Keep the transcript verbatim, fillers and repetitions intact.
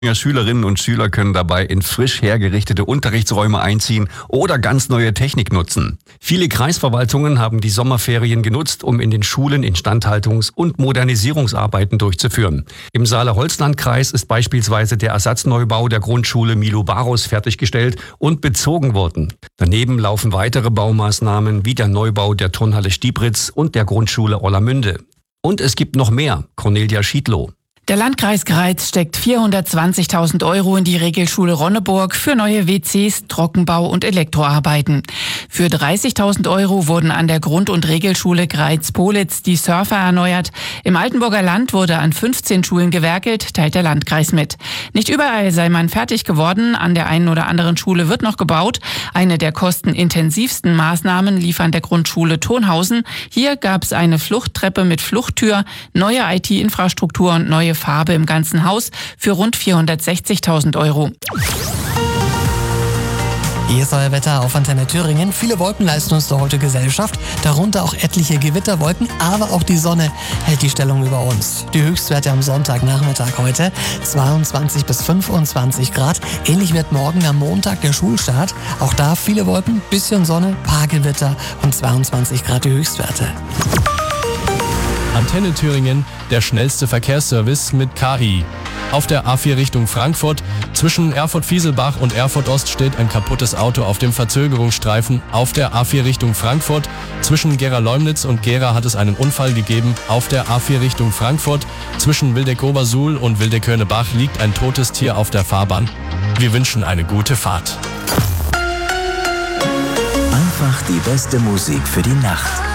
Ja, Schülerinnen und Schüler können dabei in frisch hergerichtete Unterrichtsräume einziehen oder ganz neue Technik nutzen. Viele Kreisverwaltungen haben die Sommerferien genutzt, um in den Schulen Instandhaltungs- und Modernisierungsarbeiten durchzuführen. Im Saale-Holzland-Kreis ist beispielsweise der Ersatzneubau der Grundschule Milo Barus fertiggestellt und bezogen worden. Daneben laufen weitere Baumaßnahmen wie der Neubau der Turnhalle Stiebritz und der Grundschule Ollermünde. Und es gibt noch mehr. Cornelia Schiedlow. Der Landkreis Greiz steckt vierhundertzwanzigtausend Euro in die Regelschule Ronneburg für neue W Cs, Trockenbau und Elektroarbeiten. Für dreißigtausend Euro wurden an der Grund- und Regelschule Greiz-Politz die Surfer erneuert. Im Altenburger Land wurde an fünfzehn Schulen gewerkelt, teilt der Landkreis mit. Nicht überall sei man fertig geworden. An der einen oder anderen Schule wird noch gebaut. Eine der kostenintensivsten Maßnahmen lief an der Grundschule Turnhausen. Hier gab es eine Fluchttreppe mit Fluchttür, neue I T-Infrastruktur und neue Farbe im ganzen Haus für rund vierhundertsechzigtausend Euro. Hier ist euer Wetter auf Antenne Thüringen. Viele Wolken leisten uns da heute Gesellschaft, darunter auch etliche Gewitterwolken, aber auch die Sonne hält die Stellung über uns. Die Höchstwerte am Sonntagnachmittag heute zweiundzwanzig bis fünfundzwanzig Grad. Ähnlich wird morgen am Montag der Schulstart. Auch da viele Wolken, bisschen Sonne, paar Gewitter und zweiundzwanzig Grad die Höchstwerte. Antenne Thüringen, der schnellste Verkehrsservice mit K I. Auf der A vier Richtung Frankfurt, zwischen Erfurt-Fieselbach und Erfurt-Ost steht ein kaputtes Auto auf dem Verzögerungsstreifen. Auf der A vier Richtung Frankfurt, zwischen Gera-Leumnitz und Gera hat es einen Unfall gegeben. Auf der A vier Richtung Frankfurt, zwischen Wildeck-Obersuhl und Wildeck-Hörnebach liegt ein totes Tier auf der Fahrbahn. Wir wünschen eine gute Fahrt. Einfach die beste Musik für die Nacht.